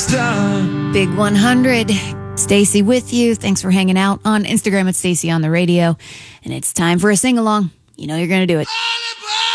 time. Big 100. Stacy with you. Thanks for hanging out on Instagram at Stacy on the radio. And it's time for a sing-along. You know you're going to do it. All about